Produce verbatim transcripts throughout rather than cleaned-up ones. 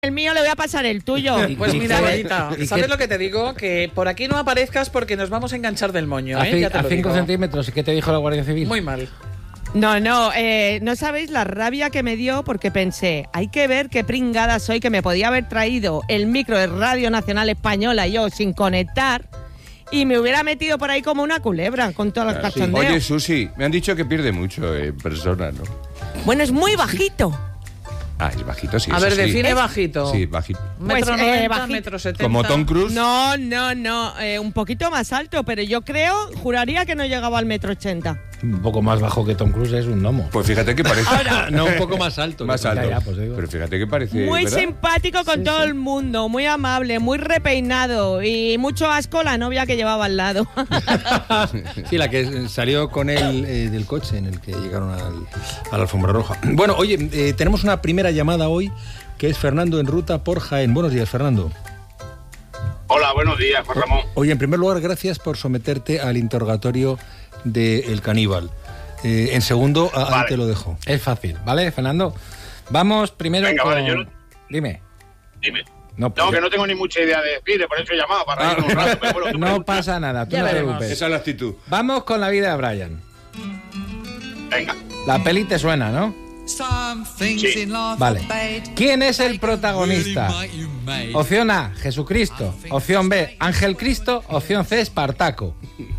el mío, le voy a pasar el tuyo. Pues mira, Abuelita, ¿sabes lo que te digo? Que por aquí no aparezcas porque nos vamos a enganchar del moño, A, ¿eh? Ya te a lo cinco digo. centímetros. ¿Y qué te dijo la Guardia Civil? Muy mal. No, no, eh, no sabéis la rabia que me dio porque pensé, hay que ver qué pringada soy, que me podía haber traído el micro de Radio Nacional Española yo sin conectar y me hubiera metido por ahí como una culebra con todos los Claro, sí. cachondeos. Oye, Susi, me han dicho que pierde mucho en persona, ¿no? Bueno, es muy bajito. Ah, es bajito, sí. A eso ver, sí. define bajito. Sí, bajito. Metro Pues, eh, noventa, bajito. metro setenta. Como Tom Cruise. No, no, no, eh, un poquito más alto, pero yo creo, juraría que no llegaba al metro ochenta. Un poco más bajo que Tom Cruise, es un gnomo. Pues fíjate que parece. No, un poco más alto. Más que- alto. Ya, ya, pues digo. Pero fíjate que parece. Muy ¿verdad? simpático con Sí, todo sí. el mundo, muy amable, muy repeinado y mucho asco la novia que llevaba al lado. Sí, la que salió con él eh, del coche en el que llegaron al, a la alfombra roja. Bueno, oye, eh, tenemos una primera llamada hoy que es Fernando en ruta por Jaén. Buenos días, Fernando. Hola, buenos días, Juan Ramón. Oye, en primer lugar, gracias por someterte al interrogatorio del caníbal. Eh, en segundo, a- ahí Vale. te lo dejo. Es fácil, ¿vale, Fernando? Vamos primero Venga, con... vale, yo no- Dime. Dime. No, No, pues- que no tengo ni mucha idea de decir, por eso he llamado, para reírme un rato. Pero bueno, tú No pregunta. pasa nada, tú Ya no te veremos. preocupes. Esa es la actitud. Vamos con la vida de Brian. Venga. La peli te suena, ¿no? Sí. Vale. ¿Quién es el protagonista? Opción A, Jesucristo. Opción B, Ángel Cristo. Opción C, Espartaco.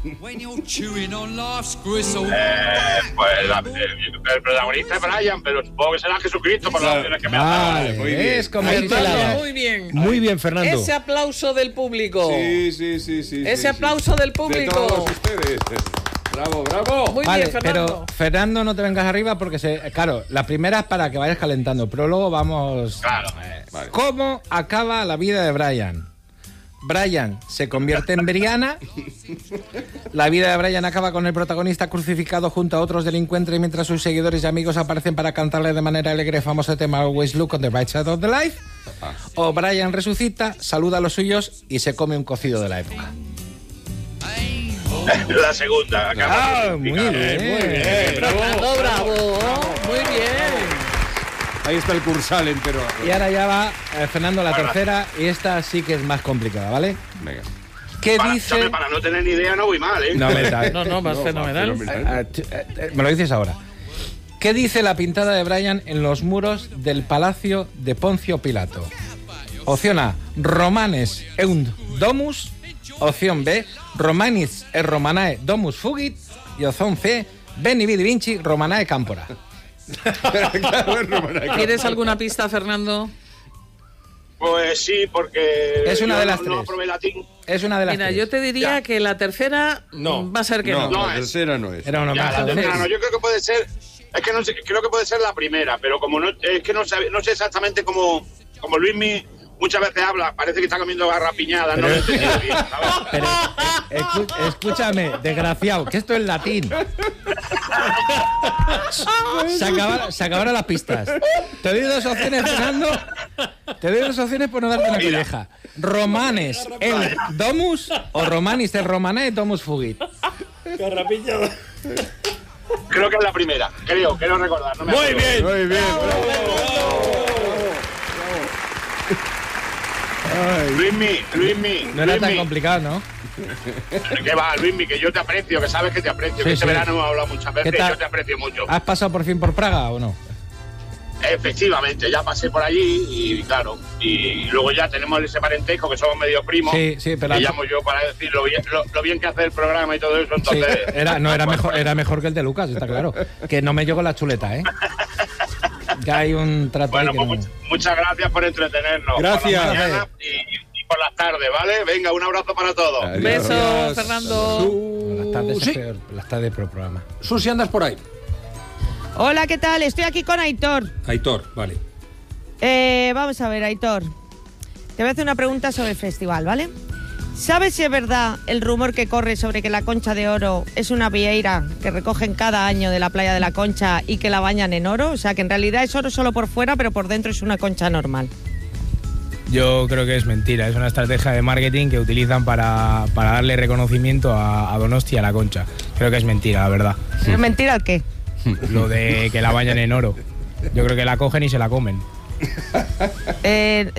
Eh, pues la- el, el protagonista es Brian, pero supongo que será Jesucristo por las opciones que me ha dado. Vale, muy bien. es como Ahí si está, te la das. muy bien. Muy bien, Fernando. Ese aplauso del público. Sí, sí, sí, sí. Ese sí, sí. aplauso del público. De todos ustedes. Bravo, bravo. Muy Vale, bien, Fernando. pero Fernando, no te vengas arriba porque, se, claro, la primera es para que vayas calentando, pero luego vamos... Claro. Vale. ¿Cómo acaba la vida de Brian? Brian se convierte en Brianna. La vida de Brian acaba con el protagonista crucificado junto a otros delincuentes mientras sus seguidores y amigos aparecen para cantarle de manera alegre el famoso tema Always Look on the Bright Side of the Life. O Brian resucita, saluda a los suyos y se come un cocido de la época. La segunda. acaba Ah, de muy explicar. bien. Muy bien, bravo. Fernando, bravo. Muy bien. Ahí está el cursal entero. Y ahora ya va eh, Fernando la tercera y esta sí que es más complicada, ¿vale? Venga. ¿Qué Para, dice...? escúchame, para no tener ni idea no voy mal, ¿eh? No, me da- No, no, más fenomenal. Ah, t- eh, eh, me lo dices ahora. ¿Qué dice la pintada de Brian en los muros del palacio de Poncio Pilato? Opción A, Romanes eunt domus. Opción B, Romanis e Romanae domus fugit. Y opción C, Veni vidi vinci Romanae campora. ¿Quieres alguna pista, Fernando? Pues sí, porque Es una yo de las no, no tres. probé latín. Es una de las Mira, tres. yo te diría Ya. que la tercera No. va a ser que no. No, No la es. tercera no es. Era una Ya, más. la tercera no, yo creo que puede ser, es que no sé, creo que puede ser la primera, pero como no, es que no sabe, no sé exactamente cómo, como Luismi muchas veces habla, parece que está comiendo garrapiñadas, no lo he entendido bien, ¿sabes? Pero, eh, escu- escúchame, desgraciado, que esto es latín. Se acabaron, se acabaron las pistas. Te doy dos opciones, Fernando. Te doy dos opciones por no darte una colleja. Romanes el domus o Romanis el Romanae domus fugit. Creo que es la primera, creo, quiero recordar. No me acuerdo. Muy bien. Luismi, Luismi, No era tan Luismi, complicado, ¿no? que va, Luismi, que yo te aprecio, que sabes que te aprecio, Sí, que este sí. verano hemos hablado muchas veces, ¿Qué tal? yo te aprecio mucho. ¿Has pasado por fin por Praga o no? Efectivamente, ya pasé por allí y claro, y luego ya tenemos ese parentesco que somos medio primos. Sí, sí, pero- Le llamo yo para decir lo bien, lo, lo bien que hace el programa y todo eso, Sí, entonces... era, no, era mejor, era mejor que el de Lucas, está claro. Que no me llegó la chuleta, ¿eh? Ya hay un trato Bueno, ahí que pues no... much- muchas gracias por entretenernos. Gracias. Por la mañana y, y por las tardes, ¿vale? Venga, un abrazo para todos. Adiós. Beso, Adiós. Fernando. Las tardes, es Sí. peor, las tardes pro programa. Susi, andas por ahí. Hola, ¿qué tal? Estoy aquí con Aitor. Aitor, vale. Eh, vamos a ver, Aitor. Te voy a hacer una pregunta sobre el festival, ¿vale? ¿Sabes si es verdad el rumor que corre sobre que la Concha de Oro es una vieira que recogen cada año de la playa de la Concha y que la bañan en oro? O sea, que en realidad es oro solo por fuera, pero por dentro es una concha normal. Yo creo que es mentira, es una estrategia de marketing que utilizan para, para darle reconocimiento a, a Donosti y a la Concha. Creo que es mentira, la verdad. ¿Es mentira el qué? Lo de que la bañan en oro. Yo creo que la cogen y se la comen. Eh,